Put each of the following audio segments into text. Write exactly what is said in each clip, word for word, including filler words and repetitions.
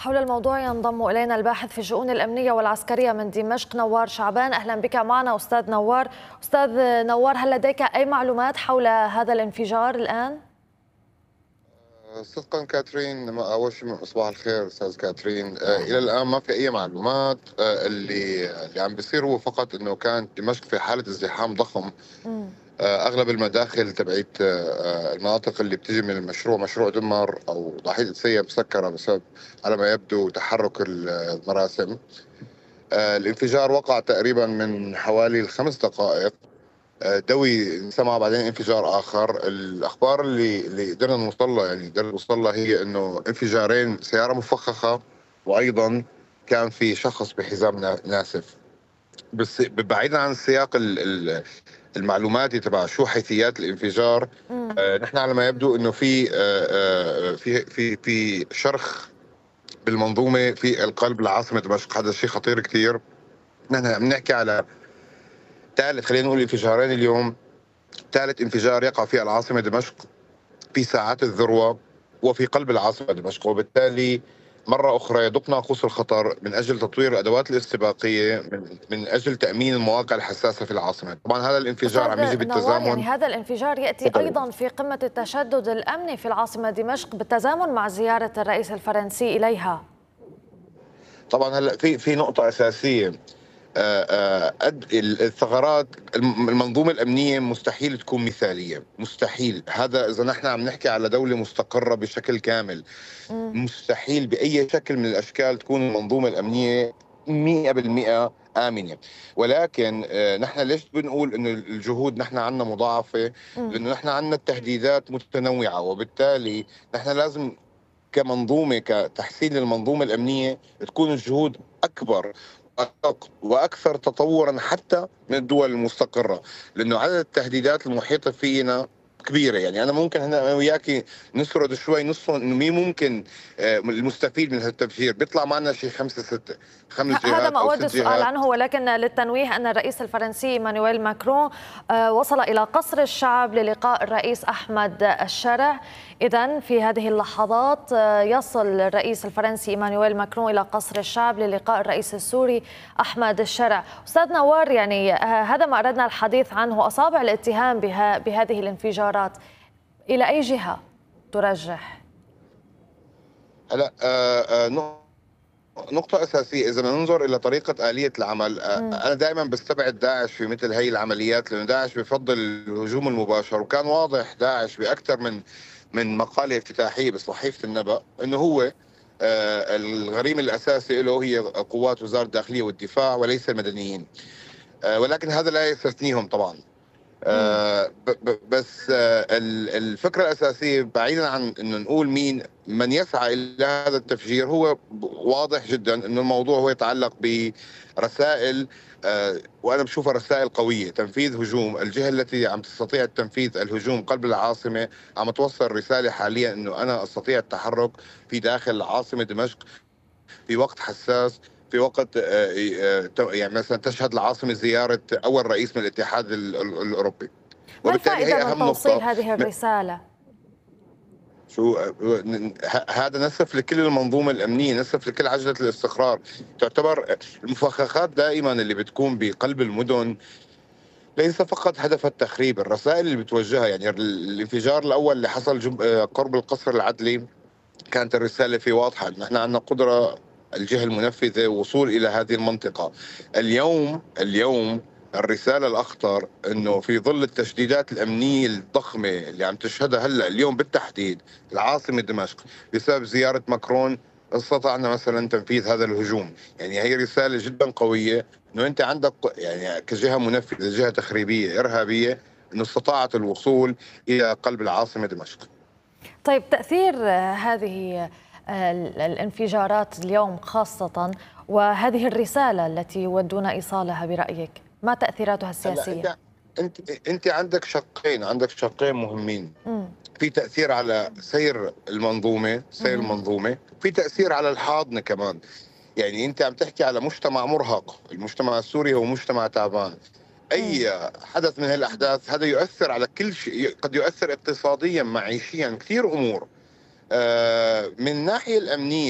حول الموضوع ينضم إلينا الباحث في الشؤون الأمنية والعسكرية من دمشق نوار شعبان. أهلا بك معنا أستاذ نوار. أستاذ نوار، هل لديك أي معلومات حول هذا الانفجار الآن؟ صدقا كاترين، ما اول شيء صباح الخير استاذ كاترين. آه الى الان ما في اي معلومات. آه اللي اللي عم بيصير هو فقط انه كان دمشق في حاله ازدحام ضخم. مم. آه اغلب المداخل تبعت آه المناطق اللي بتجي من المشروع مشروع دمر او ضحيه سيئه مسكره بسبب على ما يبدو تحرك المراسم. آه الانفجار وقع تقريبا من حوالي الخمس دقائق. آه، دوي سمع بعدين انفجار اخر. الاخبار اللي اللي قدرنا نوصل لها يعني قدرنا نوصل لها هي انه انفجارين سياره مفخخه، وايضا كان في شخص بحزام نا- ناسف. بس بعيدا عن السياق ال- ال- المعلوماتي تبع شو حيثيات الانفجار. مم. آه، نحن على ما يبدو انه في آه، آه، في في في شرخ بالمنظومه في القلب العاصمه دمشق. هذا الشيء خطير كثير. نحن عم نحكي على ثالث، خلينا نقول انفجارين اليوم. ثالث انفجار يقع في العاصمة دمشق في ساعات الذروة وفي قلب العاصمة دمشق، وبالتالي مرة أخرى يدق ناقوس الخطر من أجل تطوير الأدوات الاستباقية من, من أجل تأمين المواقع الحساسة في العاصمة. طبعا هذا الانفجار عم يجي أستاذ نوار، يعني بالتزامن. هذا الانفجار يأتي تفضل. أيضا في قمة التشدد الأمني في العاصمة دمشق بالتزامن مع زيارة الرئيس الفرنسي إليها. طبعا هلا في في نقطة أساسية. آه، آه، قد الثغرات المنظومة الأمنية مستحيل تكون مثالية، مستحيل. هذا إذا نحن عم نحكي على دولة مستقرة بشكل كامل. مم. مستحيل بأي شكل من الأشكال تكون المنظومة الأمنية مئة بالمئة آمنة. ولكن آه، نحن ليش بنقول إنه الجهود نحن عنا مضاعفة؟ مم. لأنه نحن عنا التهديدات متنوعة، وبالتالي نحن لازم كمنظومة كتحسين للمنظومة الأمنية تكون الجهود أكبر وأدق وأكثر تطورا حتى من الدول المستقرة، لأنه عدد التهديدات المحيطة فينا كبيرة. يعني أنا ممكن هنا وياكي نسرد شوي نص إنه مين ممكن آه، المستفيد من هالتفجير. بيطلع معنا شيء خمسة ستة خمس ه- هذا جهات ما أو أود ست السؤال جهات. عنه، ولكن للتنويه أن الرئيس الفرنسي إيمانويل ماكرون آه، وصل إلى قصر الشعب للقاء الرئيس أحمد الشرع. إذن في هذه اللحظات آه، يصل الرئيس الفرنسي إيمانويل ماكرون إلى قصر الشعب للقاء الرئيس السوري أحمد الشرع. أستاذ نوار، يعني آه، هذا ما أردنا الحديث عنه. أصابع الاتهام بها بهذه الانفجارات إلى أي جهة ترجح؟ هلا آه، آه، نقطة أساسية إذا ننظر إلى طريقة آلية العمل. مم. أنا دائما بستبعد داعش في مثل هي العمليات، لأنه داعش بفضل الهجوم المباشر، وكان واضح داعش بأكثر من من مقالة افتتاحية بصحيفة النبأ أنه هو آه، الغريم الأساسي له هي قوات وزارة الداخلية والدفاع وليس المدنيين. آه، ولكن هذا لا يستثنيهم طبعا. مم. آه، ب- ب- بس آه، ال- الفكرة الأساسية بعيدا عن أنه نقول مين من يسعى إلى هذا التفجير، هو ب- واضح جدا أنه الموضوع هو يتعلق برسائل. آه، وأنا بشوفها رسائل قوية. تنفيذ هجوم الجهة التي عم تستطيع تنفيذ الهجوم قلب العاصمة عم توصل رسالة حاليا أنه أنا أستطيع التحرك في داخل العاصمة دمشق في وقت حساس، في وقت آه، آه، يعني مثلا تشهد العاصمة زيارة أول رئيس من الاتحاد ال- ال- الأوروبي. ما وبالتالي الفائدة هي من أهم توصيل نقطة. هذه م- الرسالة؟ شو ه- هذا نسف لكل المنظومة الأمنية، نسف لكل عجلة الاستقرار. تعتبر المفخخات دائما اللي بتكون بقلب المدن ليس فقط هدف التخريب. الرسائل اللي بتوجهها، يعني الانفجار الأول اللي حصل جنب- آه، قرب القصر العدلي، كانت الرسالة فيه واضحة أن احنا عندنا قدرة الجهة المنفذة وصول إلى هذه المنطقة. اليوم اليوم الرسالة الأخطر أنه في ظل التشديدات الأمنية الضخمة اللي عم تشهدها هلأ اليوم بالتحديد العاصمة دمشق بسبب زيارة ماكرون، استطعنا مثلا تنفيذ هذا الهجوم. يعني هي رسالة جدا قوية أنه أنت عندك يعني كجهة منفذة جهة تخريبية إرهابية أنه استطاعت الوصول إلى قلب العاصمة دمشق. طيب، تأثير آه، هذه آه، الانفجارات اليوم خاصة، وهذه الرسالة التي يودون إيصالها برأيك، ما تأثيراتها هلا السياسية؟ انت انت انت عندك شقين عندك شقين مهمين. مم. في تاثير على سير المنظومه سير مم. المنظومه في تاثير على الحاضنه كمان. يعني انت عم تحكي على مجتمع مرهق. المجتمع السوري هو مجتمع تعبان. مم. اي حدث من هالاحداث هذا يؤثر على كل شيء. قد يؤثر اقتصاديا معيشيا كثير امور. آه، من الناحيه الامنيه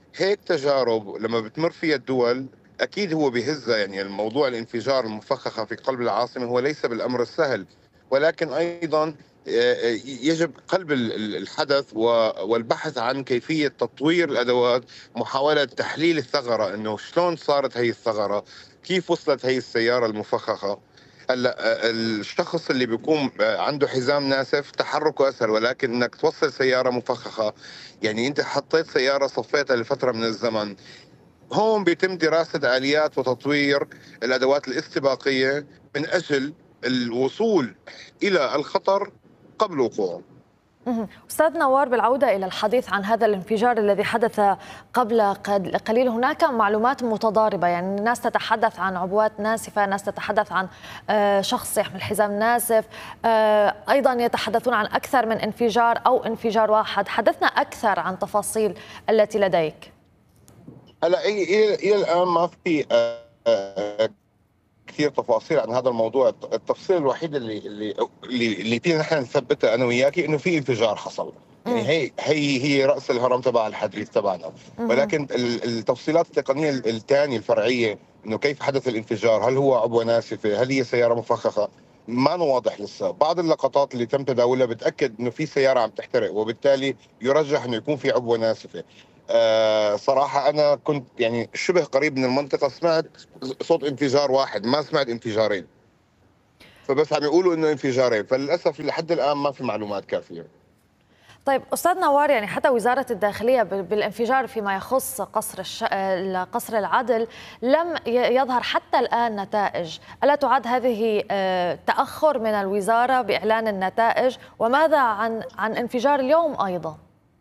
هيك تجارب لما بتمر فيها الدول اكيد هو بيهزها. يعني الموضوع الانفجار المفخخه في قلب العاصمه هو ليس بالامر السهل، ولكن ايضا آه، يجب قلب ال- ال- الحدث و- والبحث عن كيفيه تطوير الادوات، محاوله تحليل الثغره، انه شلون صارت هي الثغره، كيف وصلت هي السياره المفخخه. هلا آه، الشخص اللي بيكون آه، عنده حزام ناسف تحركه اسهل، ولكن انك توصل سياره مفخخه، يعني انت حطيت سياره صفيتها لفتره من الزمن، هون بيتم دراسه اليات وتطوير الادوات الاستباقيه من اجل الوصول الى الخطر قبل وقوعه. مهم. أستاذ نوار، بالعودة إلى الحديث عن هذا الانفجار الذي حدث قبل قد- قليل، هناك معلومات متضاربة، يعني الناس تتحدث عن عبوات ناسفة، ناس تتحدث عن آه، شخص يحمل حزام ناسف، آه، أيضا يتحدثون عن أكثر من انفجار أو انفجار واحد. حدثنا أكثر عن تفاصيل التي لديك. هلا الى الى إلى الان ما في آه، آه، كثير تفاصيل عن هذا الموضوع. التفصيل الوحيد اللي اللي اللي, اللي فينا نحن نثبته انا وياكي انه في انفجار حصل. يعني مم. هي هي هي راس الهرم تبع الحديث تبعنا. مهم. ولكن ال- التفصيلات التقنيه الثانيه الفرعيه، انه كيف حدث الانفجار، هل هو عبوه ناسفه، هل هي سياره مفخخه، ما واضح لسه. بعض اللقطات اللي تم تداولها بتاكد انه في سياره عم تحترق، وبالتالي يرجح انه يكون في عبوه ناسفه. آه صراحه انا كنت يعني شبه قريب من المنطقه، سمعت صوت انفجار واحد، ما سمعت انفجارين، فبس عم يقولوا انه انفجارين، فللاسف لحد الان ما في معلومات كافيه. طيب أستاذ نوار، يعني حتى وزارة الداخلية بال- بالانفجار فيما يخص قصر الش... آه، قصر العدل لم ي- يظهر حتى الآن نتائج. ألا تعد هذه آه، تأخر من الوزارة بإعلان النتائج؟ وماذا عن عن انفجار اليوم أيضا؟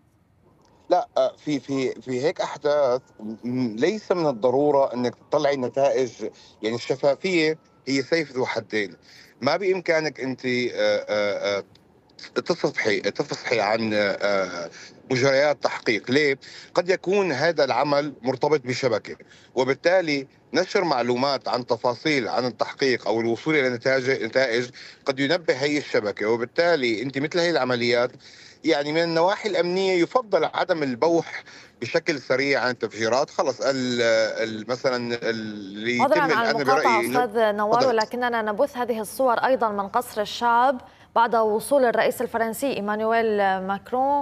لا آه، في في في هيك احداث م- ليس من الضروره انك تطلعي نتائج. يعني الشفافيه هي سيف ذو حدين. ما بامكانك انت آه، آه، آه، تصفحي تفصحي عن آه، مجريات تحقيق. ليه؟ قد يكون هذا العمل مرتبط بشبكه، وبالتالي نشر معلومات عن تفاصيل عن التحقيق او الوصول الى نتائج نتائج قد ينبه هي الشبكه، وبالتالي انت مثل هي العمليات يعني من النواحي الامنيه يفضل عدم البوح بشكل سريع عن التفجيرات. خلص ال ال مثلا اللي عذرا يتم عن الان المقاطعة برايي انه أستاذ نوار، تفضل. ولكننا نبث هذه الصور أيضا من قصر الشعب بعد وصول الرئيس الفرنسي إيمانويل ماكرون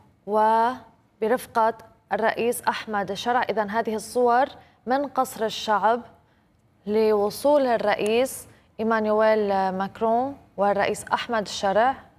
وبرفقة الرئيس أحمد الشرع. إذن هذه الصور من قصر الشعب لوصول الرئيس إيمانويل ماكرون والرئيس أحمد الشرع.